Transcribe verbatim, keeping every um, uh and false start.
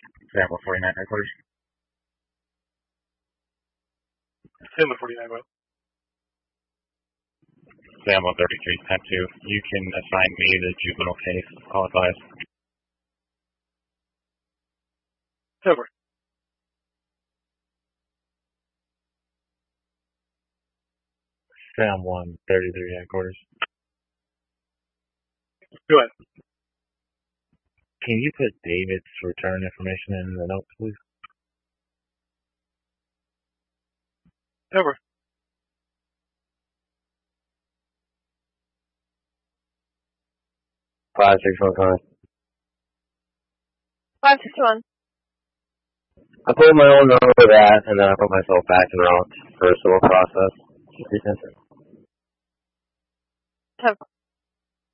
Sam one forty-nine headquarters. Sam one forty-nine, well. Sam one thirty-three, ten two. You can assign me the juvenile case. I'll advise. Over. Sam one thirty-three headquarters. Go ahead. Can you put David's return information in the notes, please? Over. Five six one five. Five six one. I put my own number for that, and then I put myself back in route for a civil process. Ten.